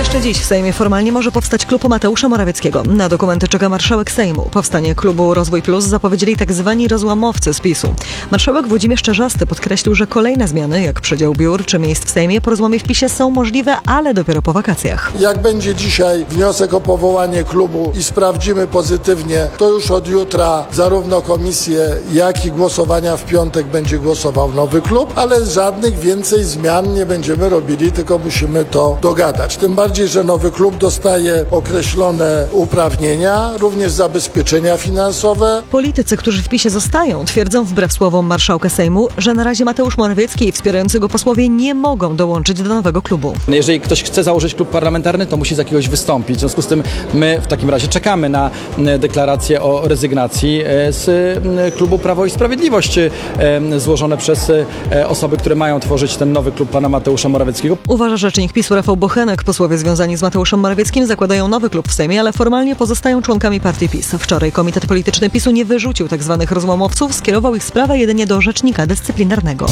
Jeszcze dziś w Sejmie formalnie może powstać klub Mateusza Morawieckiego. Na dokumenty czeka marszałek Sejmu. Powstanie klubu Rozwój Plus zapowiedzieli tzw. rozłamowcy z PiS-u. Marszałek Włodzimierz Czarzasty podkreślił, że kolejne zmiany, jak przedział biur czy miejsc w Sejmie po rozłamie w PiS-ie są możliwe, ale dopiero po wakacjach. Jak będzie dzisiaj wniosek o powołanie klubu i sprawdzimy pozytywnie, to już od jutra zarówno komisje, jak i głosowania w piątek będzie głosował nowy klub, ale żadnych więcej zmian nie będziemy robili, tylko musimy to dogadać. Tym bardziej, że nowy klub dostaje określone uprawnienia, również zabezpieczenia finansowe. Politycy, którzy w PiS-ie zostają, twierdzą wbrew słowom marszałka Sejmu, że na razie Mateusz Morawiecki i wspierający go posłowie nie mogą dołączyć do nowego klubu. Jeżeli ktoś chce założyć klub parlamentarny, to musi z jakiegoś wystąpić. W związku z tym my w takim razie czekamy na deklarację o rezygnacji z klubu Prawo i Sprawiedliwość złożone przez osoby, które mają tworzyć ten nowy klub pana Mateusza Morawieckiego. Uważa rzecznik PiS-u Rafał Bochenek. Posłowie związani z Mateuszem Morawieckim zakładają nowy klub w Sejmie, ale formalnie pozostają członkami partii PiS. Wczoraj Komitet Polityczny PiS-u nie wyrzucił tzw. rozłamowców, skierował ich sprawę jedynie do rzecznika dyscyplinarnego.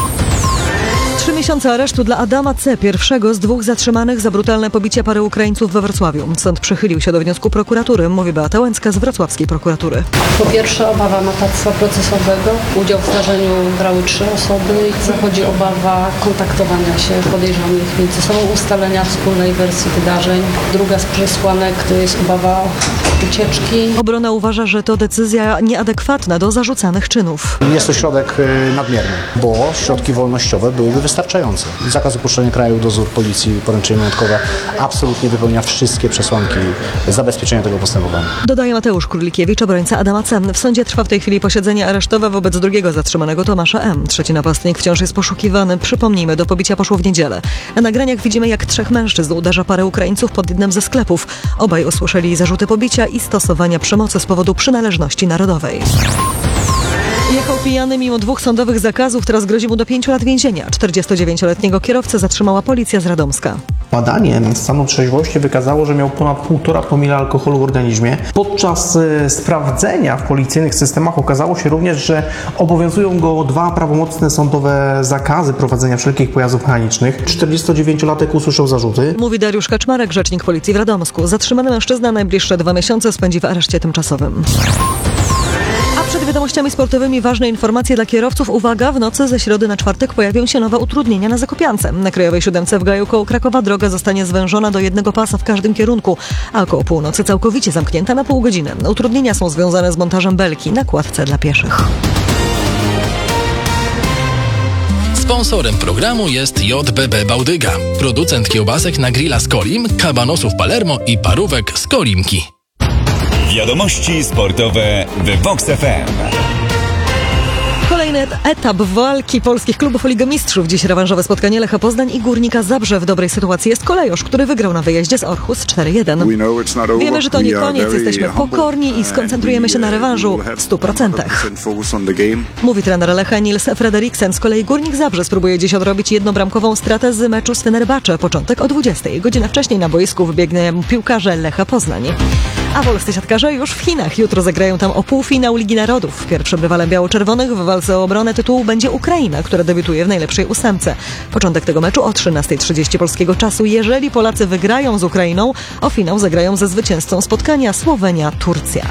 3 miesiące aresztu dla Adama C., pierwszego z 2 zatrzymanych za brutalne pobicie pary Ukraińców we Wrocławiu. Sąd przychylił się do wniosku prokuratury, mówi Beata Łęcka z wrocławskiej prokuratury. Po pierwsze obawa matactwa procesowego. Udział w zdarzeniu brały 3 osoby i zachodzi obawa kontaktowania się podejrzanych między sobą, ustalenia wspólnej wersji wydarzeń. Druga z przesłanek to jest obawa ucieczki. Obrona uważa, że to decyzja nieadekwatna do zarzucanych czynów. Jest to środek nadmierny, bo środki wolnościowe byłyby wystarczające. Zakaz opuszczenia kraju, dozór policji, poręczenie majątkowe absolutnie wypełnia wszystkie przesłanki zabezpieczenia tego postępowania. Dodaje Mateusz Kurlikiewicz, obrońca Adama C. W sądzie trwa w tej chwili posiedzenie aresztowe wobec drugiego zatrzymanego Tomasza M. Trzeci napastnik wciąż jest poszukiwany. Przypomnijmy, do pobicia poszło w niedzielę. Na nagraniach widzimy, jak 3 mężczyzn uderza parę Ukraińców pod jednym ze sklepów. Obaj usłyszeli zarzuty pobicia i stosowania przemocy z powodu przynależności narodowej. Jechał pijany mimo 2 sądowych zakazów, teraz grozi mu do 5 lat więzienia. 49-letniego kierowcę zatrzymała policja z Radomska. Badanie stanu trzeźwości wykazało, że miał ponad 1,5 promila alkoholu w organizmie. Podczas sprawdzenia w policyjnych systemach okazało się również, że obowiązują go 2 prawomocne sądowe zakazy prowadzenia wszelkich pojazdów mechanicznych. 49-latek usłyszał zarzuty. Mówi Dariusz Kaczmarek, rzecznik policji w Radomsku. Zatrzymany mężczyzna najbliższe 2 miesiące spędzi w areszcie tymczasowym. Przed wiadomościami sportowymi ważne informacje dla kierowców. Uwaga, w nocy ze środy na czwartek pojawią się nowe utrudnienia na Zakopiance. Na Krajowej 7 w Gaju koło Krakowa droga zostanie zwężona do jednego pasa w każdym kierunku, a koło północy całkowicie zamknięta na pół godziny. Utrudnienia są związane z montażem belki na kładce dla pieszych. Sponsorem programu jest JBB Bałdyga, producent kiełbasek na grilla z Kolim, kabanosów Palermo i parówek z Kolimki. Wiadomości sportowe w Vox FM. Kolejny etap walki polskich klubów o Ligę Mistrzów. Dziś rewanżowe spotkanie Lecha Poznań i Górnika Zabrze. W dobrej sytuacji jest Kolejosz, który wygrał na wyjeździe z Orhus 4-1. Wiemy, że to nie koniec. Jesteśmy pokorni i skoncentrujemy się na rewanżu w 100%. Mówi trener Lecha Nils Frederiksen. Z kolei Górnik Zabrze spróbuje dziś odrobić jednobramkową stratę z meczu z Fenerbahce. Początek o 20:00. Godzinę wcześniej na boisku wybiegnie piłkarze Lecha Poznań. A polscy siatkarze już w Chinach. Jutro zagrają tam o półfinał Ligi Narodów. Pierwszym rywalem biało-czerwonych w walce o obronę tytułu będzie Ukraina, która debiutuje w najlepszej 8. Początek tego meczu o 13:30 polskiego czasu. Jeżeli Polacy wygrają z Ukrainą, o finał zagrają ze zwycięzcą spotkania Słowenia-Turcja.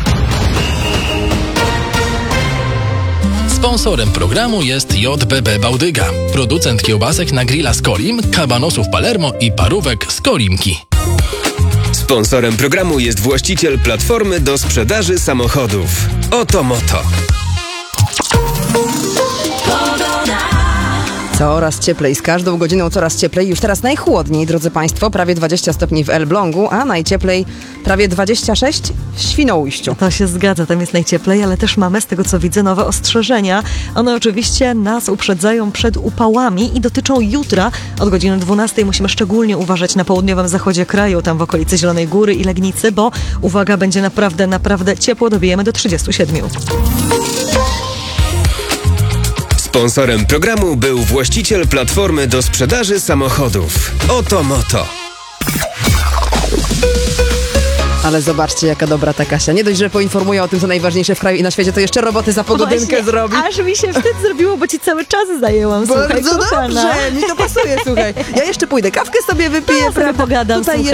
Sponsorem programu jest JBB Bałdyga, producent kiełbasek na grilla z Kolim, kabanosów Palermo i parówek z Kolimki. Sponsorem programu jest właściciel platformy do sprzedaży samochodów. Oto Moto. Coraz cieplej, z każdą godziną coraz cieplej. Już teraz najchłodniej, drodzy Państwo, prawie 20 stopni w Elblągu, a najcieplej prawie 26 w Świnoujściu. To się zgadza, tam jest najcieplej, ale też mamy, z tego co widzę, nowe ostrzeżenia. One oczywiście nas uprzedzają przed upałami i dotyczą jutra. Od godziny 12:00 musimy szczególnie uważać na południowym zachodzie kraju, tam w okolicy Zielonej Góry i Legnicy, bo uwaga, będzie naprawdę ciepło, dobijemy do 37. Sponsorem programu był właściciel platformy do sprzedaży samochodów. Oto Moto. Ale zobaczcie, jaka dobra ta Kasia. Nie dość, że poinformuje o tym, co najważniejsze w kraju i na świecie, to jeszcze roboty za pogodynkę zrobi. Aż mi się wstyd zrobiło, bo ci cały czas zajęłam. Bardzo dobrze, mi to pasuje, słuchaj. Ja jeszcze pójdę, kawkę sobie wypiję, pogadam. Tutaj